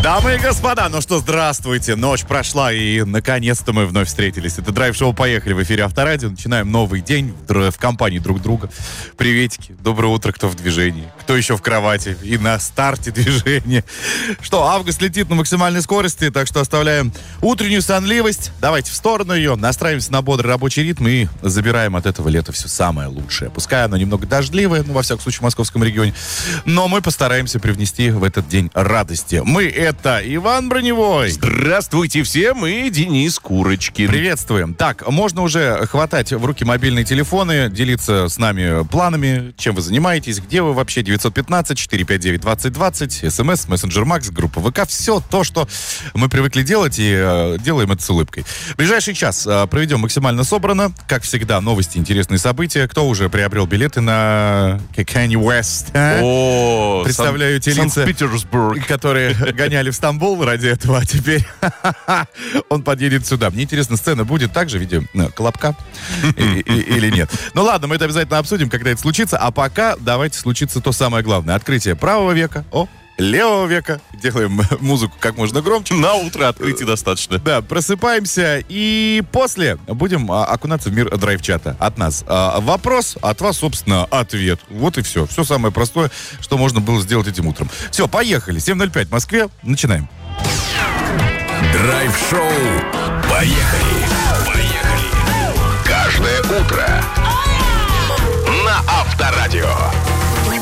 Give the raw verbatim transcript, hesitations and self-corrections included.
Дамы и господа, ну что, здравствуйте. Ночь прошла, и наконец-то мы вновь встретились. Это драйв-шоу «Поехали» в эфире Авторадио. Начинаем новый день в, в компании друг друга. Приветики, доброе утро, кто в движении, кто еще в кровати и на старте движения. Что, август летит на максимальной скорости, так что оставляем утреннюю сонливость. Давайте в сторону ее, настраиваемся на бодрый рабочий ритм и забираем от этого лета все самое лучшее. Пускай оно немного дождливое, ну, во всяком случае, в московском регионе, но мы постараемся привнести в этот день радости. Мы это Иван Броневой. Здравствуйте всем, и Денис Курочкин. Приветствуем. Так, можно уже хватать в руки мобильные телефоны, делиться с нами планами, чем вы занимаетесь, где вы вообще. Девятьсот пятнадцать четыреста пятьдесят девять двадцать двадцать, СМС, мессенджер Макс, группа ВК. Все то, что мы привыкли делать, и э, делаем это с улыбкой. В ближайший час э, проведем максимально собрано. Как всегда, новости, интересные события. Кто уже приобрел билеты на Kanye West? А? О, Представляю те лица, Санкт-Петербург, которые гоняли в Стамбул ради этого, а теперь он подъедет сюда. Мне интересно, сцена будет также в виде ну, колобка или нет. Ну ладно, мы это обязательно обсудим, когда это случится. А пока давайте случится то самое главное. Открытие правого века, о, левого века. Делаем музыку как можно громче. На утро открытия достаточно. Да, просыпаемся и после будем а, окунаться в мир драйв-чата. От нас а, вопрос, от вас, собственно, ответ. Вот и все. Все самое простое, что можно было сделать этим утром. Все, поехали. семь ноль пять в Москве. Начинаем. Драйв-шоу. Поехали. Поехали. Каждое утро на Авторадио.